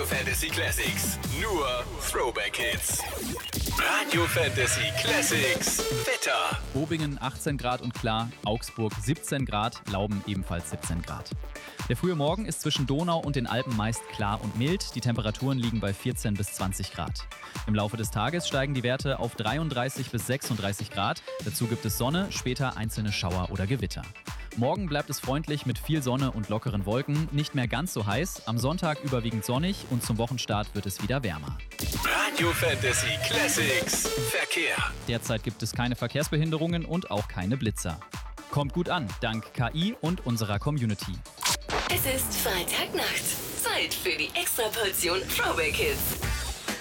Radio Fantasy Classics. Nur Throwback Hits. Radio Fantasy Classics. Wetter. Bobingen 18 Grad und klar, Augsburg 17 Grad, Lauben ebenfalls 17 Grad. Der frühe Morgen ist zwischen Donau und den Alpen meist klar und mild. Die Temperaturen liegen bei 14 bis 20 Grad. Im Laufe des Tages steigen die Werte auf 33 bis 36 Grad. Dazu gibt es Sonne, später einzelne Schauer oder Gewitter. Morgen bleibt es freundlich mit viel Sonne und lockeren Wolken, nicht mehr ganz so heiß. Am Sonntag überwiegend sonnig und zum Wochenstart wird es wieder wärmer. Radio Fantasy Classics. Verkehr. Derzeit gibt es keine Verkehrsbehinderungen und auch keine Blitzer. Kommt gut an, dank KI und unserer Community. Es ist Freitagnacht. Zeit für die Extraportion Throwback Hits.